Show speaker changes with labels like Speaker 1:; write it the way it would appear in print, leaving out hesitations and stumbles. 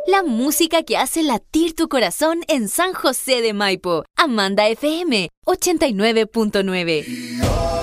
Speaker 1: La música que hace latir tu corazón en San José de Maipo. Amanda FM 89.9.